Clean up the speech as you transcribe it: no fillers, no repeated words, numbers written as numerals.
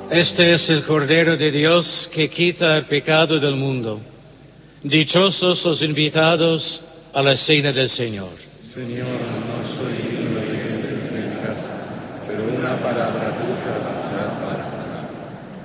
Este es el Cordero de Dios que quita el pecado del mundo. Dichosos los invitados a la cena del Señor. Señor, no soy digno de que entres en casa, pero una palabra tuya bastará para